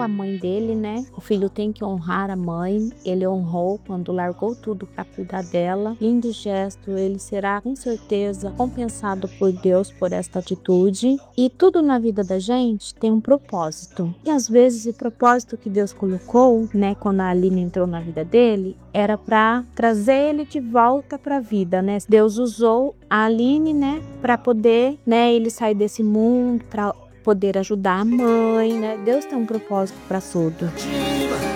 a mãe dele, né? O filho tem que honrar a mãe. Ele honrou quando largou tudo para cuidar dela. Lindo gesto, ele será com certeza compensado por Deus por esta atitude. E tudo na vida da gente tem um propósito. E às vezes o propósito que Deus colocou, né, quando a Aline entrou na vida dele, era para trazer ele de volta para a vida, né? Deus usou a Aline, né, para poder, né, ele sair desse mundo, para poder ajudar a mãe, né? Deus tem um propósito para tudo.